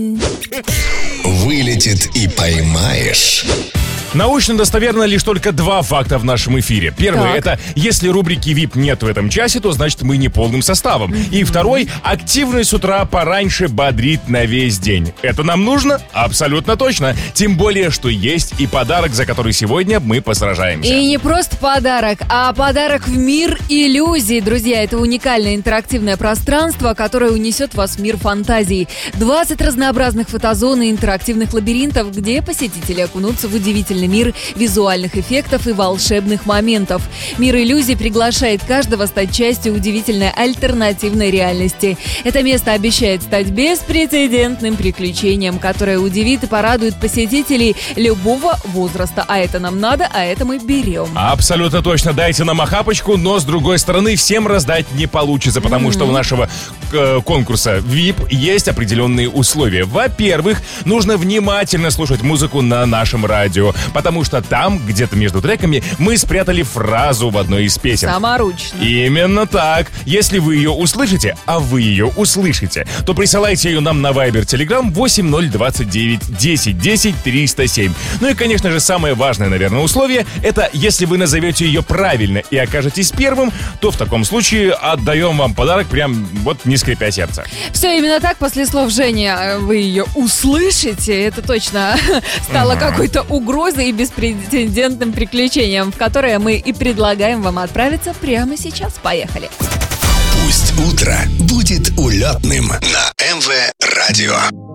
Вылетит и поймаешь. Научно достоверно лишь только 2 факта в нашем эфире. Первый — это если рубрики VIP нет в этом часе, то значит мы не полным составом. И второй — активность с утра пораньше бодрит на весь день. Это нам нужно? Абсолютно точно. Тем более, что есть и подарок, за который сегодня мы посражаемся. И не просто подарок, а подарок в мир иллюзий. Друзья, это уникальное интерактивное пространство, которое унесет вас в мир фантазий. 20 разнообразных фотозон и интерактивных лабиринтов, где посетители окунутся в удивительный мир визуальных эффектов и волшебных моментов. Мир иллюзий приглашает каждого стать частью удивительной альтернативной реальности. Это место обещает стать беспрецедентным приключением, которое удивит и порадует посетителей любого возраста. А это нам надо, а это мы берем. Абсолютно точно. Дайте нам охапочку, но с другой стороны всем раздать не получится, потому что у нашего конкурса VIP есть определенные условия. Во-первых, нужно внимательно слушать музыку на нашем радио, потому что там, где-то между треками, мы спрятали фразу в одной из песен. Саморучно. Именно так. Если вы ее услышите, а вы ее услышите, то присылайте ее нам на Viber, Telegram 8029 10 10 307. Ну и, конечно же, самое важное, наверное, условие — это если вы назовете ее правильно и окажетесь первым, то в таком случае отдаем вам подарок прям вот не скрипя сердце. Все именно так. После слов Жени вы ее услышите. Это точно стало какой-то угрозой и беспрецедентным приключением, в которое мы и предлагаем вам отправиться прямо сейчас. Поехали! Пусть утро будет улетным на МВ Радио.